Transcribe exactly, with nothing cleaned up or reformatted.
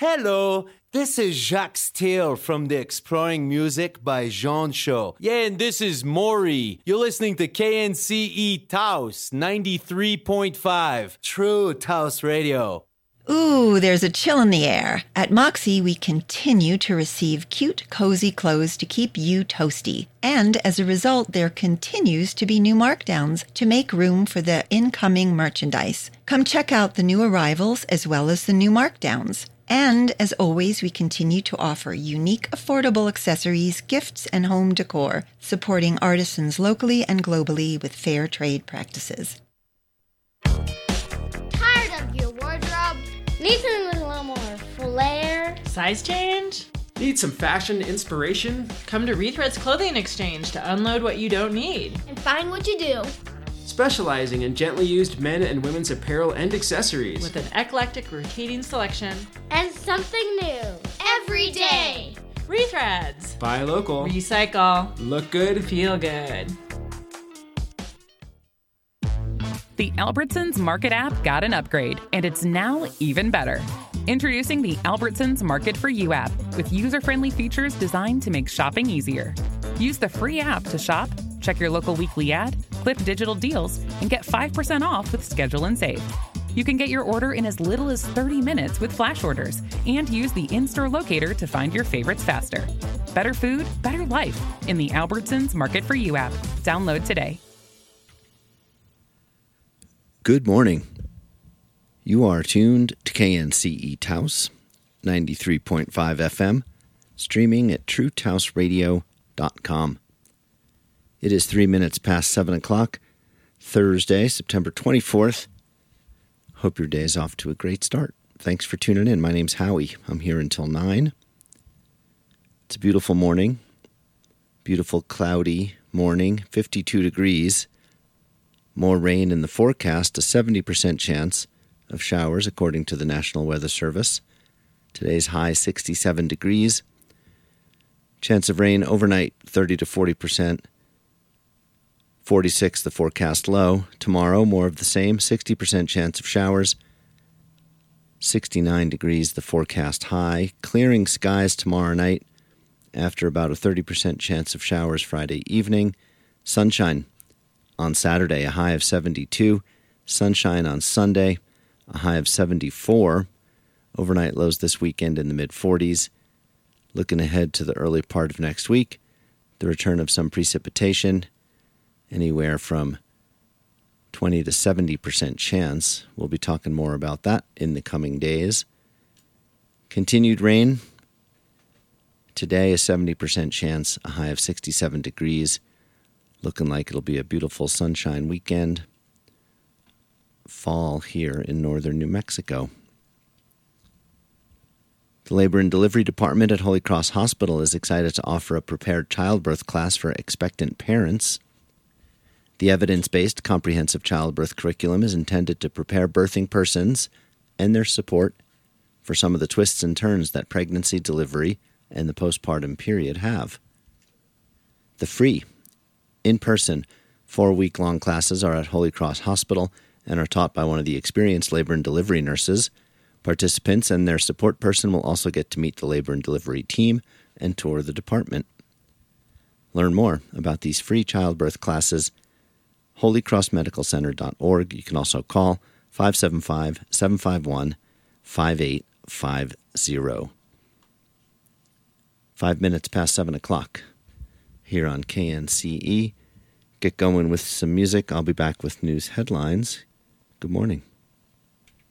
Hello, this is Jacques Steele from the Exploring Music by Jean Show. Yeah, and this is Maury. You're listening to K N C E Taos ninety-three point five, True Taos Radio. Ooh, there's a chill in the air. At Moxie, we continue to receive cute, cozy clothes to keep you toasty. And as a result, there continues to be new markdowns to make room for the incoming merchandise. Come check out the new arrivals as well as the new markdowns. And as always, we continue to offer unique, affordable accessories, gifts, and home decor, supporting artisans locally and globally with fair trade practices. Tired of your wardrobe? Need something with a little more flair? Size change? Need some fashion inspiration? Come to Rethreads Clothing Exchange to unload what you don't need. And find what you do. Specializing in gently used men and women's apparel and accessories. With an eclectic rotating selection. And something new. Every day. Rethreads. Buy local. Recycle. Look good. Feel good. The Albertsons Market app got an upgrade, and it's now even better. Introducing the Albertsons Market for You app with user-friendly features designed to make shopping easier. Use the free app to shop, check your local weekly ad, clip digital deals, and get five percent off with Schedule and Save. You can get your order in as little as thirty minutes with flash orders and use the in-store locator to find your favorites faster. Better food, better life in the Albertsons Market for You app. Download today. Good morning. You are tuned to K N C E Taos, ninety-three point five F M, streaming at true taos radio dot com. It is three minutes past seven o'clock, Thursday, September twenty-fourth. Hope your day is off to a great start. Thanks for tuning in. My name's Howie. I'm here until nine. It's a beautiful morning. Beautiful cloudy morning, fifty-two degrees. More rain in the forecast, a seventy percent chance of showers according to the National Weather Service. Today's high sixty-seven degrees. Chance of rain overnight thirty to forty percent. forty-six the forecast low. Tomorrow more of the same, sixty percent chance of showers. sixty-nine degrees the forecast high. Clearing skies tomorrow night after about a thirty percent chance of showers Friday evening. Sunshine on Saturday, a high of seventy-two. Sunshine on Sunday, a high of seventy-four. Overnight lows this weekend in the mid-forties. Looking ahead to the early part of next week, the return of some precipitation, anywhere from twenty to seventy percent chance. We'll be talking more about that in the coming days. Continued rain. Today, a seventy percent chance, a high of sixty-seven degrees. Looking like it'll be a beautiful sunshine weekend. Fall here in northern New Mexico. The Labor and Delivery Department at Holy Cross Hospital is excited to offer a prepared childbirth class for expectant parents. The evidence-based comprehensive childbirth curriculum is intended to prepare birthing persons and their support for some of the twists and turns that pregnancy, delivery, and the postpartum period have. The free in-person, four-week-long classes are at Holy Cross Hospital and are taught by one of the experienced labor and delivery nurses. Participants and their support person will also get to meet the labor and delivery team and tour the department. Learn more about these free childbirth classes, holy cross medical center dot org. You can also call five seven five, seven five one, five eight five zero. Five minutes past seven o'clock. Here on K N C E. Get going with some music. I'll be back with news headlines. Good morning.